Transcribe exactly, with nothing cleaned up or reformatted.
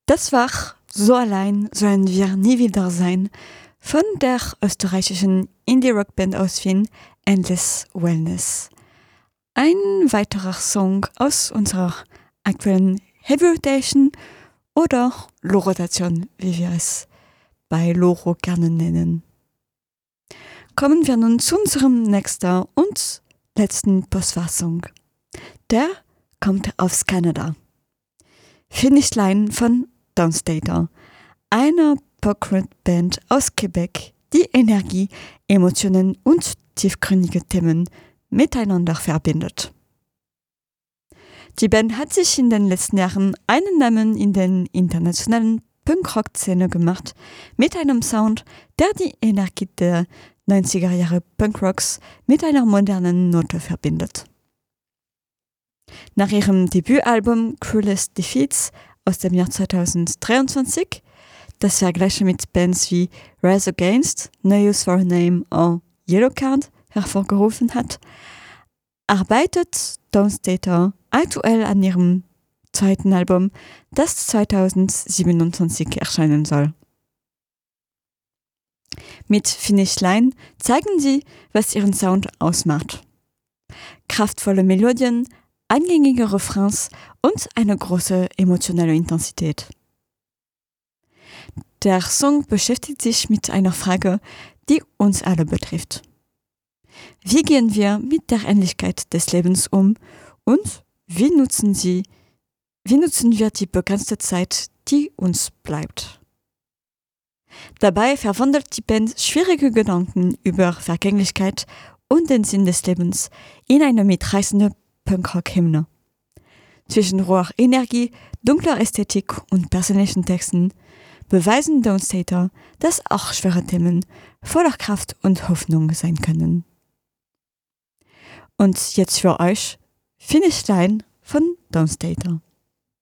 Das war So allein sollen wir nie wieder sein von der österreichischen Indie-Rock-Band aus Wien Endless Wellness. Ein weiterer Song aus unserer aktuellen Heavy Rotation oder Low-Rotation, wie wir es bei Loro gerne nennen. Kommen wir nun zu unserem nächsten und letzten Postfassung. Der kommt aus Kanada. Finish Line von Downstater, einer Pop-Band aus Quebec, die Energie, Emotionen und tiefgründige Themen miteinander verbindet. Die Band hat sich in den letzten Jahren einen Namen in den internationalen Punkrock-Szene gemacht, mit einem Sound, der die Energie der neunziger Jahre Punkrocks mit einer modernen Note verbindet. Nach ihrem Debütalbum Cruelest Defeats aus dem Jahr zweitausenddreiundzwanzig, das Vergleiche mit Bands wie Rise Against, No Use for a Name und Yellowcard hervorgerufen hat, arbeitet Downstater aktuell an ihrem zweiten Album, das zweitausendsiebenundzwanzig erscheinen soll. Mit Finish Line zeigen sie, was ihren Sound ausmacht. Kraftvolle Melodien, eingängige Refrains und eine große emotionale Intensität. Der Song beschäftigt sich mit einer Frage, die uns alle betrifft. Wie gehen wir mit der Endlichkeit des Lebens um und wie nutzen, sie, wie nutzen wir die begrenzte Zeit, die uns bleibt? Dabei verwandelt die Band schwierige Gedanken über Vergänglichkeit und den Sinn des Lebens in eine mitreißende Punkrock-Hymne. Zwischen roher Energie, dunkler Ästhetik und persönlichen Texten beweisen Downstater, dass auch schwere Themen voller Kraft und Hoffnung sein können. Und jetzt für euch Finish Line von Downstater.